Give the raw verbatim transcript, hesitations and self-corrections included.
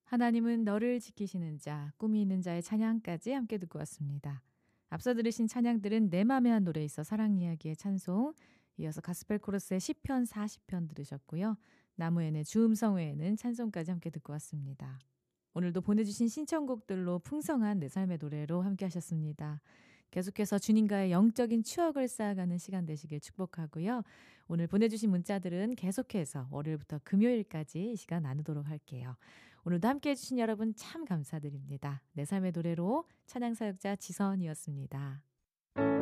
하나님은 너를 지키시는 자, 꿈이 있는 자의 찬양까지 함께 듣고 왔습니다. 앞서 들으신 찬양들은 내 맘에 한 노래 있어 사랑 이야기의 찬송, 이어서 가스펠 코러스의 시편 사십 편 들으셨고요. 나무엔의 주음성회에는 찬송까지 함께 듣고 왔습니다. 오늘도 보내주신 신청곡들로 풍성한 내 삶의 노래로 함께 하셨습니다. 계속해서 주님과의 영적인 추억을 쌓아가는 시간 되시길 축복하고요. 오늘 보내주신 문자들은 계속해서 월요일부터 금요일까지 이 시간 나누도록 할게요. 오늘도 함께해 주신 여러분 참 감사드립니다. 내 삶의 노래로 찬양사역자 지선이었습니다.